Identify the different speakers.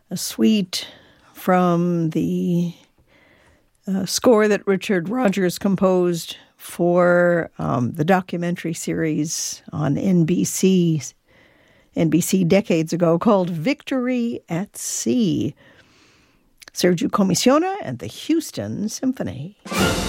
Speaker 1: a suite from the score that Richard Rodgers composed for the documentary series on NBC decades ago called Victory at Sea. Sergiu Comissiona and the Houston Symphony.